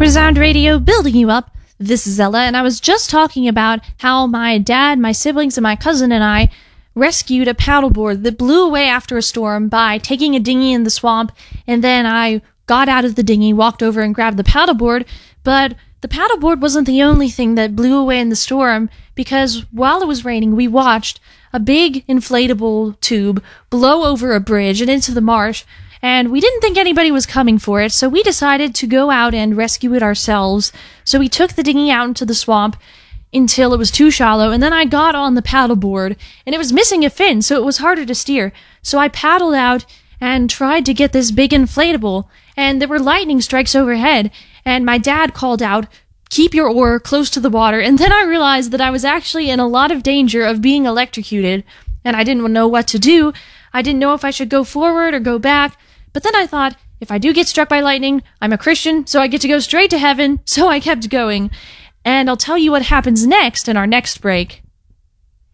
Resound Radio, building you up. This is Ella, and I was just talking about how my dad, my siblings, and my cousin and I rescued a paddleboard that blew away after a storm by taking a dinghy in the swamp, and then I got out of the dinghy, walked over and grabbed the paddleboard, but the paddleboard wasn't the only thing that blew away in the storm, because while it was raining, we watched a big inflatable tube blow over a bridge and into the marsh, and we didn't think anybody was coming for it, so we decided to go out and rescue it ourselves. So we took the dinghy out into the swamp until it was too shallow, and then I got on the paddleboard, and it was missing a fin, so it was harder to steer. So I paddled out and tried to get this big inflatable, and there were lightning strikes overhead, and my dad called out, "Keep your oar close to the water," and then I realized that I was actually in a lot of danger of being electrocuted, and I didn't know what to do. I didn't know if I should go forward or go back. But then I thought, if I do get struck by lightning, I'm a Christian, so I get to go straight to heaven, so I kept going. And I'll tell you what happens next in our next break.